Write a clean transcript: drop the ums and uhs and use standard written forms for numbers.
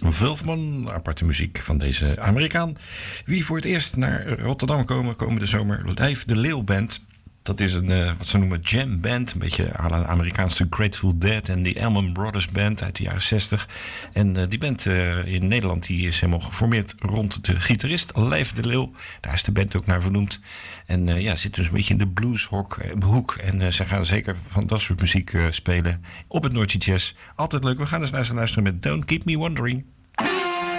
Vulfman, aparte muziek van deze Amerikaan. Wie voor het eerst naar Rotterdam komende zomer, Lijf de Leeuw Band. Dat is een, wat ze noemen, jam band. Een beetje à la Amerikaanse Grateful Dead en die Allman Brothers Band uit de jaren 60. En die band in Nederland die is helemaal geformeerd rond de gitarist Lijf de Leeuw. Daar is de band ook naar vernoemd. En zit dus een beetje in de blueshoek. En ze gaan zeker van dat soort muziek spelen op het Noordje Jazz. Altijd leuk. We gaan dus naar ze luisteren met Don't Keep Me Wondering.